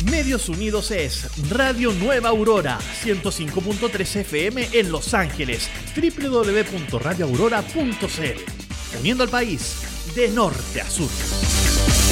Medios Unidos es Radio Nueva Aurora, 105.3 FM en Los Ángeles, www.radioaurora.cl, uniendo al país de norte a sur.